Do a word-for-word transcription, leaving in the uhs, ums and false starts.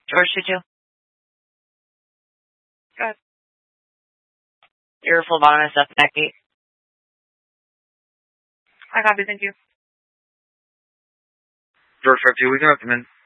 George two two. Go ahead. Your full bottom is up back gate. I copy, thank you. George five two, we can have them in.